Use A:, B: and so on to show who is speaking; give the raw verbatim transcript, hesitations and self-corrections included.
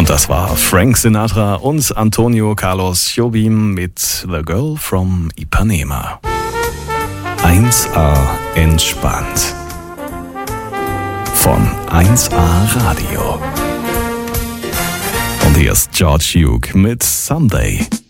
A: Und das war Frank Sinatra und Antonio Carlos Jobim mit The Girl from Ipanema. eins A entspannt. Von eins A Radio. Und hier ist George Duke mit Someday.